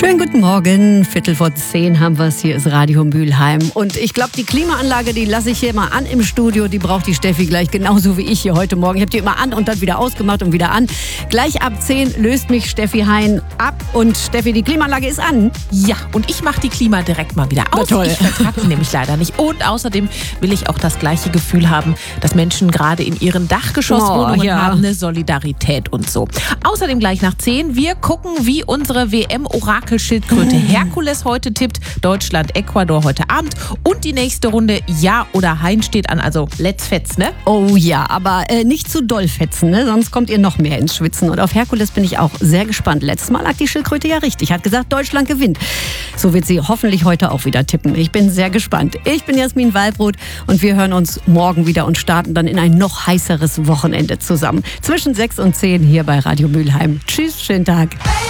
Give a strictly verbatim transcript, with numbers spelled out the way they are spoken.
Schönen guten Morgen, Viertel vor zehn haben wir es, hier ist Radio Mülheim. Und ich glaube, die Klimaanlage, die lasse ich hier mal an im Studio, die braucht die Steffi gleich genauso wie ich hier heute Morgen. Ich habe die immer an und dann wieder ausgemacht und wieder an. Gleich ab zehn löst mich Steffi Hein ab und Steffi, die Klimaanlage ist an. Ja, und ich mache die Klima direkt mal wieder aus. Na toll. Ich vertrage sie nämlich leider nicht. Und außerdem will ich auch das gleiche Gefühl haben, dass Menschen gerade in ihren Dachgeschosswohnungen Oh, ja. haben, eine Solidarität und so. Außerdem gleich nach zehn, wir gucken, wie unsere W M-Orakelschildkröte Herkules heute tippt. Deutschland, Ecuador heute Abend. Und die nächste Runde Ja oder Hein steht an. Also let's fetz, ne? Oh ja, aber äh, nicht zu doll fetzen, ne? Sonst kommt ihr noch mehr ins Schwitzen. Und auf Herkules bin ich auch sehr gespannt. Letztes Mal lag die Schildkröte ja richtig. Hat gesagt, Deutschland gewinnt. So wird sie hoffentlich heute auch wieder tippen. Ich bin sehr gespannt. Ich bin Jasmin Wallbrot und wir hören uns morgen wieder und starten dann in ein noch heißeres Wochenende zusammen. Zwischen sechs und zehn hier bei Radio Mülheim. Tschüss, schönen Tag.